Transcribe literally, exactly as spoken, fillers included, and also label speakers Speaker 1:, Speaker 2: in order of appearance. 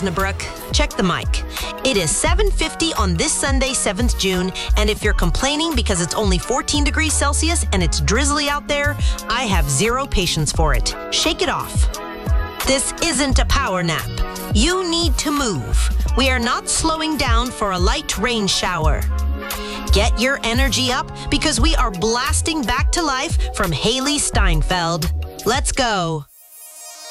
Speaker 1: Osnabrück. Check the mic. It is seven fifty on this Sunday, seventh of June, and if you're complaining because it's only fourteen degrees Celsius and it's drizzly out there, I have zero patience for it. Shake it off. This isn't a power nap. You need to move. We are not slowing down for a light rain shower. Get your energy up because we are blasting back to life from Hailee Steinfeld. Let's go.